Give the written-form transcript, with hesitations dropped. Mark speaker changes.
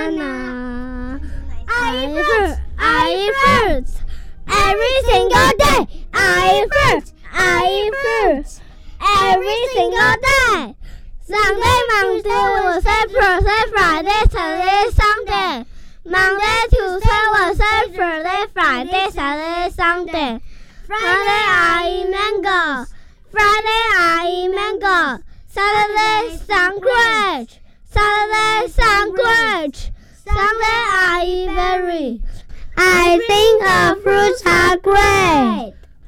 Speaker 1: banana. I eat fruits. Every single day. I eat fruits. Every single day. Sunday, Monday, Tuesday, Thursday, Friday, Saturday, Sunday. Monday, Tuesday, Wednesday, Thursday, Friday, Saturday, Sunday. Friday I eat mango. Friday I eat mango. Saturday sandwich. Saturday sandwich. Sunday I eat berry. I think fruits are great.